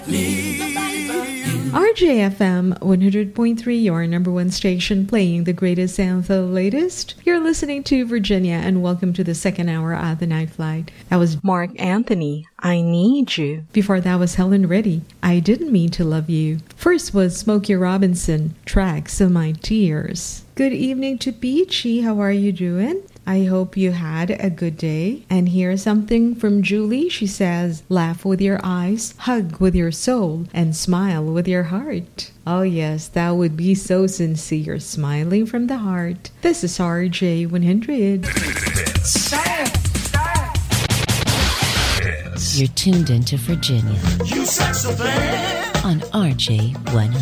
RJFM 100.3, your number one station, playing the greatest and the latest. You're listening to Virginia, and welcome to the second hour of the Night Flight. That was Mark Anthony, I Need You. Before that was Helen Reddy, I Didn't Mean to Love You. First was Smokey Robinson, Tracks of My Tears. Good evening to Peachy, how are you doing? I hope you had a good day. And here's something from Julie. She says, laugh with your eyes, hug with your soul, and smile with your heart. Oh yes, that would be so sincere, smiling from the heart. This is RJ100. You're tuned into Virginia on RJ100.